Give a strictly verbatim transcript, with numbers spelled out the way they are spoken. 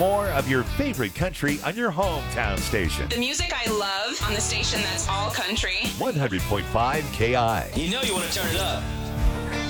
more of your favorite country on your hometown station. The music I love on the station that's all country. one hundred point five K I. You know you want to turn it up.